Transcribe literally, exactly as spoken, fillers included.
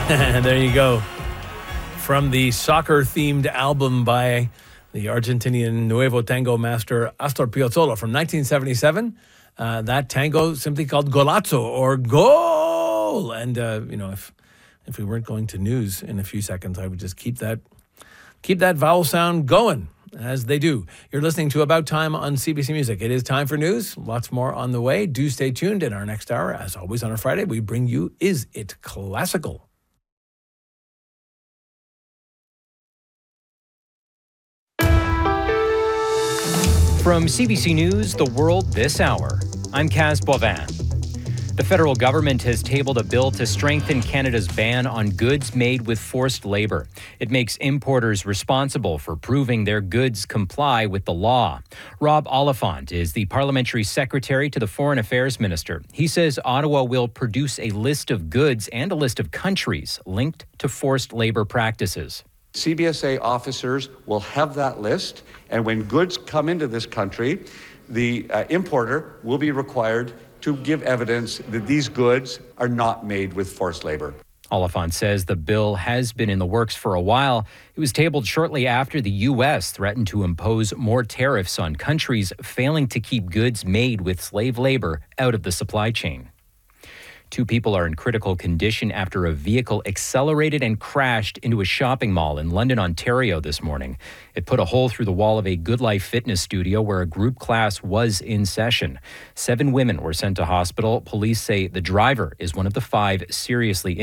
There you go. From the soccer-themed album by the Argentinian Nuevo Tango master Astor Piazzolla from nineteen seventy-seven. Uh, that tango simply called Golazo, or Goal. And, uh, you know, if if we weren't going to news in a few seconds, I would just keep that keep that vowel sound going, as they do. You're listening to About Time on C B C Music. It is time for news. Lots more on the way. Do stay tuned. In our next hour, as always on a Friday, we bring you Is It Classical? From C B C News, The World This Hour, I'm Kaz Boivin. The federal government has tabled a bill to strengthen Canada's ban on goods made with forced labor. It makes importers responsible for proving their goods comply with the law. Rob Oliphant is the parliamentary secretary to the Foreign Affairs Minister. He says Ottawa will produce a list of goods and a list of countries linked to forced labor practices. C B S A officers will have that list, and when goods come into this country, the uh, importer will be required to give evidence that these goods are not made with forced labor. Oliphant says the bill has been in the works for a while. It was tabled shortly after the U S threatened to impose more tariffs on countries failing to keep goods made with slave labor out of the supply chain. Two people are in critical condition after a vehicle accelerated and crashed into a shopping mall in London, Ontario this morning. It put a hole through the wall of a Good Life fitness studio where a group class was in session. Seven women were sent to hospital. Police say the driver is one of the five seriously injured.